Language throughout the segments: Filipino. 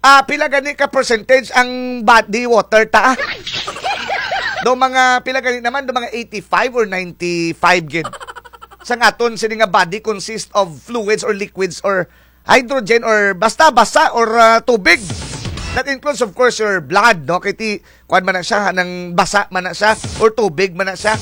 pila gani ka percentage ang body water ta? Do mga pila gani naman do mga 85 or 95 gid. Sa aton sini nga body consist of fluids or liquids or hydrogen or basta or tubig. That includes of course your blood, no? Kiti kuan man na siya nang basa man na siya or tubig man na siya.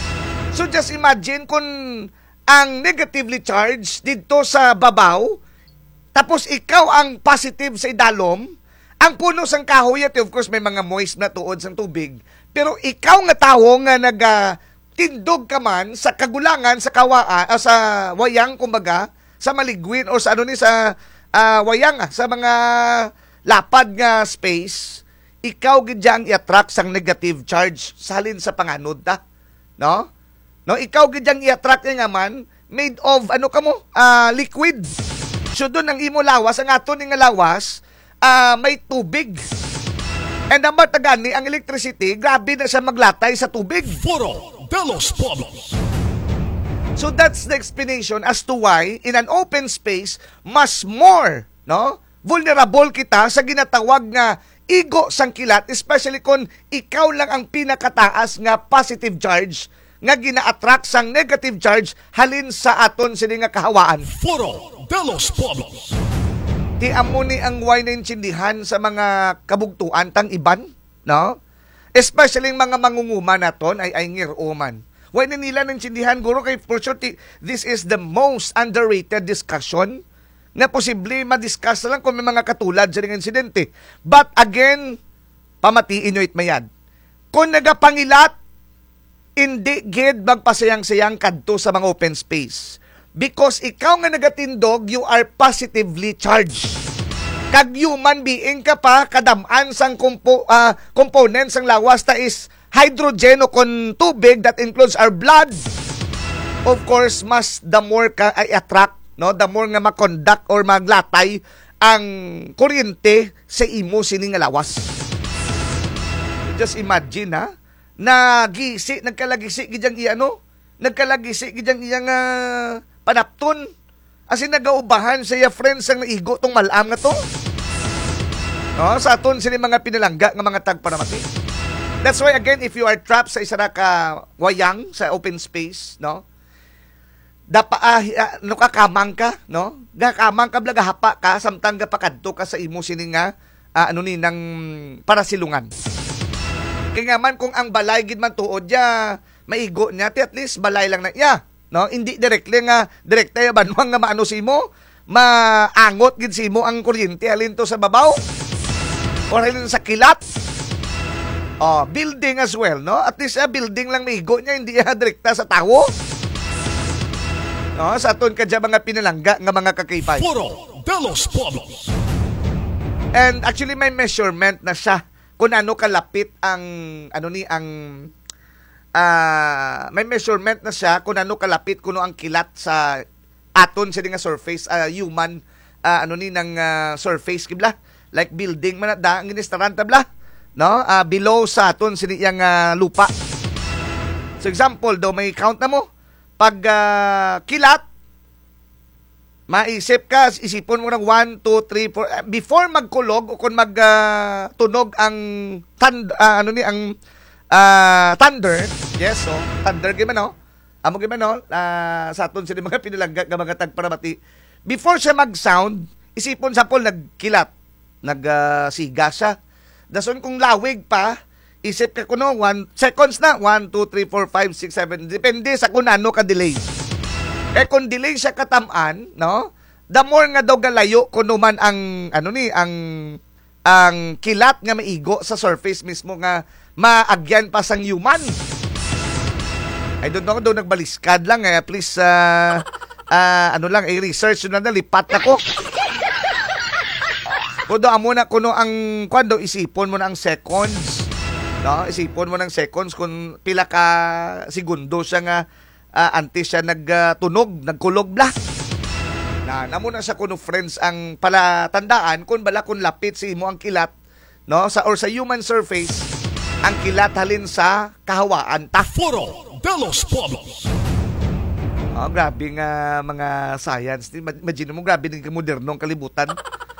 So just imagine kung ang negatively charged dito sa babaw, tapos ikaw ang positive sa idalom, ang puno sang kahoy at of course may mga moist na tuod sang tubig. Pero ikaw nga tawo nga tindog ka man sa kagulangan sa sa wayang kumbaga, sa maligwin o sa sa wayang sa mga lapad nga space, ikaw gid yang i-attract sang negative charge salin sa panganod ta, no? No, ikaw gid yang i-attract nga man made of liquid. So doon ang imo lawas, ang aton nga lawas, may tubig. And ang matagani, ang electricity, grabe na siya maglatay sa tubig. Foro de los Pueblos. So that's the explanation as to why in an open space, mas more, no, vulnerable kita sa ginatawag nga igo sang kilat, especially kung ikaw lang ang pinakataas nga positive charge nga gina-attract sang negative charge halin sa aton sini nga kahawaan. Foro de los Pueblos. Di amo ni ang way na intindihan sa mga kabugtuan tang iban, no? Especially mga mangunguma naton ay ngiruman. Way na nila intindihan guro kay for sure this is the most underrated discussion na posible ma-discuss lang kung may mga katulad sa insidente. But again, pamatiin nyo itmayad. Kung nagapangilat, hindi gid magpasayang-sayang kadto sa mga open space. Because ikaw nga nagatindog, you are positively charged. Kag human being ka pa, kadamaan sang components sang lawas ta is hydrogen o kon tubig that includes our blood. Of course, mas the more ka ay attract, no? The more nga makonduct or maglatay ang kuryente sa imo sining nga lawas. Just imagine nagkalagisi gidang nagkalagisi gidang iyang panapton. Asin nagaubahan sa iya friends ang naigo tong malam nga to. No, sa aton sini mga pinalangga nga mga tagparamati. That's why again, if you are trapped sa isa ka wayang sa open space, no? Kakamang ka, no? Gakamang ka blaga hapa ka samtang gapakadto ka sa imo sini nga nang parasilungan. Kaya nga man kung ang balay gid man tuod ya maigo niya, at least balay lang na iya. No, hindi direkta banwang nga maano simo, maangot gid simo ang kuryente halin to sa babaw or halin sa kilat. Building as well, no? At least building lang maigo niya, hindi direkta sa tawo. No, sa aton kadya mga pinalangga nga mga kakaypay. Foro de los Pueblos. And actually may measurement na siya kung ano kalapit ang may measurement na siya kung ano kalapit kuno ang kilat sa aton sa nga surface human surface kibla like building man da ang inistaran tabla, no? Below sa aton sini yang lupa. So example do may count na mo pag kilat isipon mo ng 1, 2, 3, 4 before magkulog o kung magtunog ang thunder. Yes, so thunder gyud man, no? Amo gyud man, no? Sa aton sila mga pinalangga nga mga tagparamati. Before siya mag-sound, isipon sa pol nagkilat, nagsiga siya. Dason kung lawig pa, isip ka kuno 1 seconds na, 1 2 3 4 5 6 7 depende sa kung ano ka delay. Kung delay siya katamaan, no? The more nga daw galayo kuno man ang ang kilat nga maigo sa surface mismo nga maagyan pa sang human. I don't know, daw nagbaliskad lang please research na lipat na ko. Kudo amo na kuno ang kwando isipon mo na ang seconds. No, isipon mo ng seconds kung pila ka segundo siya nga antes siya nagtunog, nagkulog bla. Namo na sa kuno friends ang palatandaan kung bala kung lapit si imo ang kilat, no, sa or sa human surface ang kilat halin sa kahawaan ta. Foro de los Pueblos. Grabe nga mga science. Imagine mo, grabe din ka modernong kalibutan.